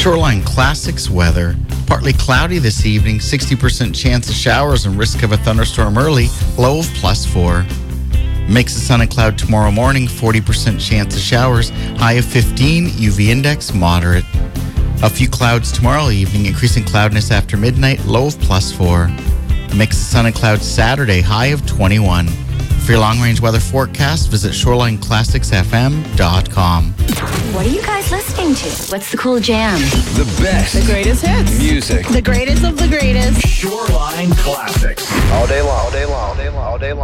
Shoreline Classics weather. Partly cloudy this evening, 60% chance of showers and risk of a thunderstorm early, low of +4. Mix of sun and cloud tomorrow morning, 40% chance of showers, high of 15, UV index moderate. A few clouds tomorrow evening, increasing cloudiness after midnight, low of +4. Mix of sun and clouds Saturday, high of 21. For your long-range weather forecast, visit ShorelineClassicsFM.com. What are you guys listening to? What's the cool jam? The best. The greatest hits. Music. The greatest of the greatest. Shoreline Classics. All day long, all day long, all day long, all day long.